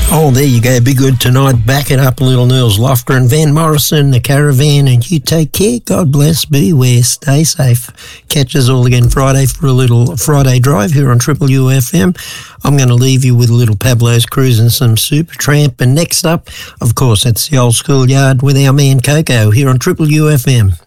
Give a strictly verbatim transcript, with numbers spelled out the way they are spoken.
Oh, there you go. Be good tonight. Back it up, Little Nels Lofgren, Van Morrison, The Caravan, and you take care. God bless. Beware. Stay safe. Catch us all again Friday for a little Friday drive here on Triple U F M. I'm going to leave you with a little Pablo's Cruise and some Supertramp. And next up, of course, it's the Old School Yard with our man Coco here on Triple U F M.